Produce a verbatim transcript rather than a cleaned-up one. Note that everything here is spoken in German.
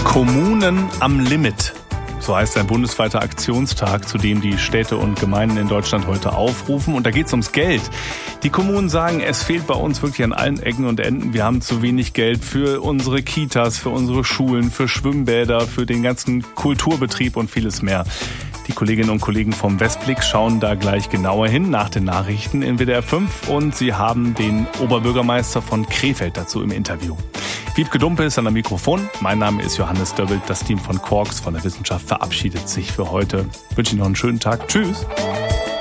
Kommunen am Limit. So heißt ein bundesweiter Aktionstag, zu dem die Städte und Gemeinden in Deutschland heute aufrufen. Und da geht es ums Geld. Die Kommunen sagen, es fehlt bei uns wirklich an allen Ecken und Enden. Wir haben zu wenig Geld für unsere Kitas, für unsere Schulen, für Schwimmbäder, für den ganzen Kulturbetrieb und vieles mehr. Die Kolleginnen und Kollegen vom Westblick schauen da gleich genauer hin nach den Nachrichten in W D R fünf. Und sie haben den Oberbürgermeister von Krefeld dazu im Interview. Wiebke Dumpe ist an der Mikrofon. Mein Name ist Johannes Döbbelt. Das Team von Quarks von der Wissenschaft verabschiedet sich für heute. Ich wünsche Ihnen noch einen schönen Tag. Tschüss.